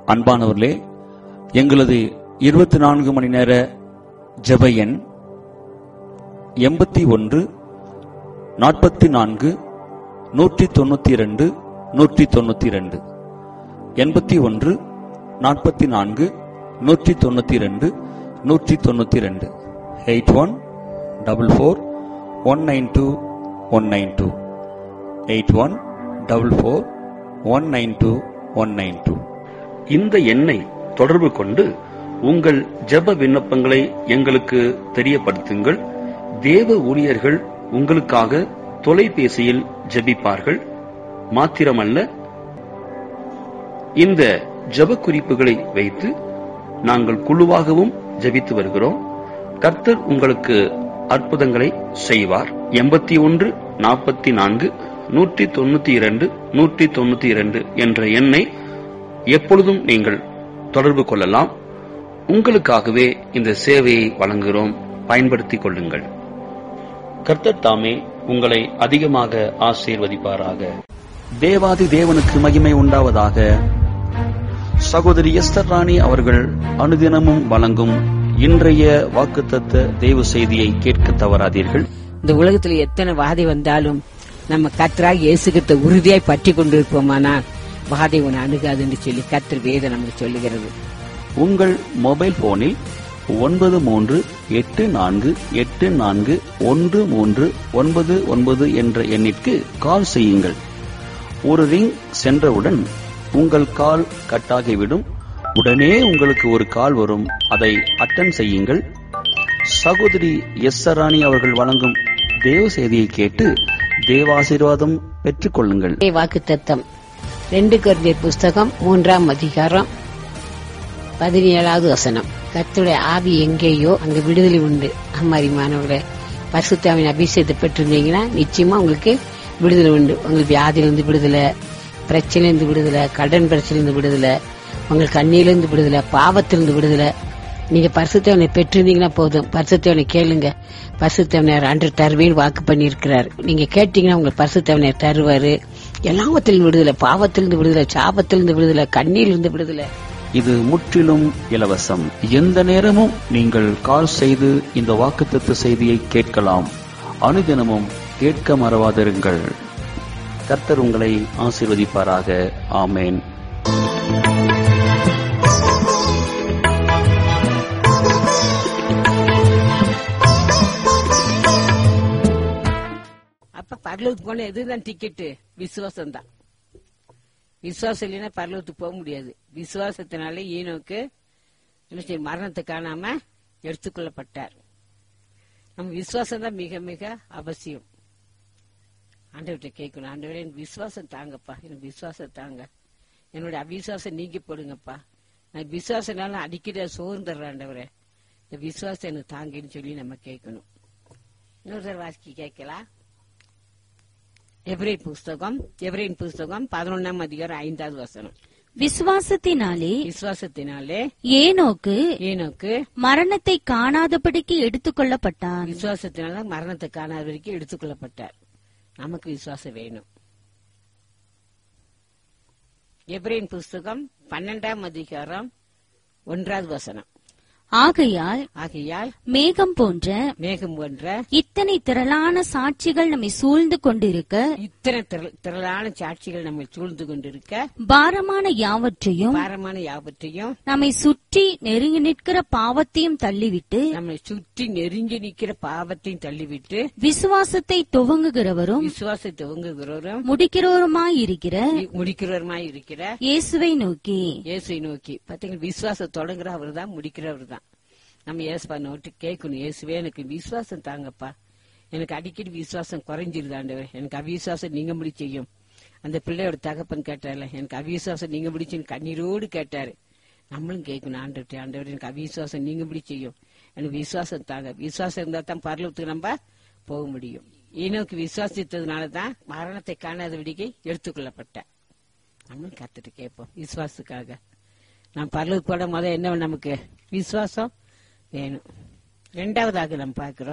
அன்பானவர்களே, எங்களது 24 மணி நேர ஜெப எண் 81 44 192 192 81 44 192 192 8144 192 192 8144 192 192. இந்த எண்ணை தொடர்பு கொண்டு உங்கள் ஜெப விண்ணப்பங்களை எங்களுக்கு தெரியப்படுத்துங்கள். தேவ ஊழியர்கள் உங்களுக்காக தொலைபேசியில் ஜெபிப்பார்கள். மாத்திரமல்ல, இந்த ஜெப குறிப்புகளை வைத்து நாங்கள் குழுவாகவும் ஜெபித்து வருகிறோம். கர்த்தர் உங்களுக்கு அற்புதங்களை செய்வார். 81 44 192 192 என்ற எண்ணை எப்பொழுதும் நீங்கள் தொடர்பு கொள்ளலாம். உங்களுக்காகவே இந்த சேவையை வழங்குகிறோம். பயன்படுத்திக் கொள்ளுங்கள். கர்த்தர் தாமே உங்களை அதிகமாக ஆசீர்வதிப்பாராக. தேவாதி தேவனுக்கு மகிமை உண்டாவதாக. சகோதரி எஸ்தர் ராணி அவர்கள் அனுதினமும் வழங்கும் இன்றைய வாக்குத்தத்த தேவ செய்தியை கேட்க தவறாதீர்கள். இந்த உலகத்துல எத்தனை வாதை வந்தாலும் நம்ம கர்த்தராகிய இயேசு கிறிஸ்துவை உறுதியாய் பற்றி கொண்டிருப்போமானால் வாதை உன்னை அணுகாது என்று சொல்லி கர்த்தர் வேதம் நமக்கு சொல்லுகிறது. உங்கள் மொபைல் போனில் 9384841399 என்ற எண்ணிற்கு கால் செய்யுங்கள். ஒரு ரிங் சென்றவுடன் உங்கள் கால் கட்டாகிவிடும். உடனே உங்களுக்கு ஒரு கால் வரும். அதை அட்டெண்ட் செய்யுங்கள். சகோதரி எஸ்தர் ராணி அவர்கள் வழங்கும் தேவ செய்தியை கேட்டு தேவாசீர்வாதம் பெற்றுக் கொள்ளுங்கள். வாக்குத்தத்தம் 2 கொரிந்தியர் புஸ்தகம் 3ஆம் அதிகாரம் 17வது வசனம். கர்த்தருடைய ஆவி எங்கேயோ அங்க விடுதலை உண்டு. அம்மாரிமானவர்களே, பரிசுத்த ஆவியின் அபிஷேகத்தை பெற்றிருந்தீங்கன்னா நிச்சயமா உங்களுக்கு விடுதலை உண்டு. உங்களுக்கு வியாதியிலிருந்து விடுதலை, பிரச்சனையிலிருந்து விடுதலை, கடன் பிரச்சனையிலிருந்து விடுதலை, உங்களுக்கு கண்ணியிலிருந்து விடுதலை, பாவத்திலிருந்து விடுதலை. நீங்க பரிசுத்தவனை பெற்றிருந்தீங்கன்னா போதும். பரிசுத்தவனை கேளுங்க. பரிசுத்தவனர் அன்று தருவேன் வாக்கு பண்ணியிருக்கிறார். நீங்க கேட்டீங்கன்னா உங்களுக்கு பரிசுத்தவனர் தருவாரு. எல்லாவத்திலிருந்து விடுதலை, பாவத்திலிருந்து விடுதலை, சாபத்திலிருந்து விடுதலை, கண்ணியிலிருந்து விடுதலை. இது முற்றிலும் இலவசம். எந்த நேரமும் நீங்கள் கால் செய்து இந்த வாக்குத்தத்த செய்தியை கேட்கலாம். அனுதினமும் கேட்க மறவாதிருங்கள். கர்த்தர் உங்களை ஆசீர்வதிப்பாராக. ஆமேன். அப்ப பரலோகத்துக்கு போன எதுதான் டிக்கெட்டு? விசுவாசம் தான். விசுவாசம் இல்லைன்னா பரலோகத்துக்கு போக முடியாது. விசுவாசத்தினால ஈனோக்கு மரணத்தை காணாம எடுத்துக்கொள்ளப்பட்டார். நம்ம விசுவாசம் தான் மிக மிக அவசியம். ஆண்டவர்கிட்ட கேட்கணும், ஆண்டவரே எனக்கு விசுவாசம் தாங்கப்பா, எனக்கு விசுவாசம் தாங்க, என்னோட அவிசுவாசம் நீக்கி போடுங்கப்பா, நான் விசுவாசனால அடிக்கடி சோர்ந்துடுறேன் ஆண்டவரே, இந்த விசுவாசம் எனக்கு தாங்கன்னு சொல்லி நம்ம கேட்கணும். இன்னொரு வாசிக்க கேட்கலாம். எபிரேயர் புஸ்தகம் 11ஆம் அதிகாரம் 5வது வசனம். விசுவாசத்தினாலே ஏனோக்கு மரணத்தை காணாதபடிக்கு எடுத்துக்கொள்ளப்பட்டான். விசுவாசத்தினால மரணத்தை காணாதபடிக்கு எடுத்துக்கொள்ளப்பட்டார். நமக்கு விசுவாசம் வேணும். எபிரேயர் புஸ்தகம் 12ஆம் அதிகாரம் 1வது வசனம். ஆகையால் மேகம் போன்ற இத்தனை திரளான சாட்சிகள் நம்மை சூழ்ந்து கொண்டிருக்க பாரமான யாவற்றையும் நம்மை சுற்றி நெருங்கி நிற்கிற பாவத்தையும் தள்ளிவிட்டு விசுவாசத்தை துவங்குகிறவரும் முடிக்கிறவருமாயிருக்கிற இயேசுவை நோக்கி பாத்தீங்கன்னா விசுவாசம் தொடங்குற அவர் தான், முடிக்கிறவர் தான். நம்ம ஏசுப்பா நோட்டு கேட்கணும், இயேசுவே எனக்கு விசுவாசம் தாங்கப்பா, எனக்கு அடிக்கடி விசுவாசம் குறைஞ்சிருது ஆண்டவர், எனக்கு அவிசுவாசம் நீங்க முடி செய்யும். அந்த பிள்ளையோட தகப்பன் கேட்டார்ல, எனக்கு அவிசுவாசம் நீங்க முடிச்சுன்னு கண்ணீரோடு கேட்டாரு. நம்மளும் கேட்கணும், ஆண்டவர் எனக்கு அவிசுவாசம் நீங்க முடி செய்யும், எனக்கு விசுவாசம் தாங்க. விசுவாசம் இருந்தா தான் பரலோகத்துக்கு நம்ம போக முடியும். ஈனோக்கு விசுவாசித்ததுனாலதான் மரணத்தை காணாதபடிக்கு எடுத்துக்கொள்ளப்பட்ட. நம்மளும் கத்துட்டு கேட்போம் விசுவாசத்துக்காக. நாம் பரலோகத்துக்கு போட என்ன நமக்கு விசுவாசம் வேணும். 2வதாக நம்ம பார்க்கிறோம்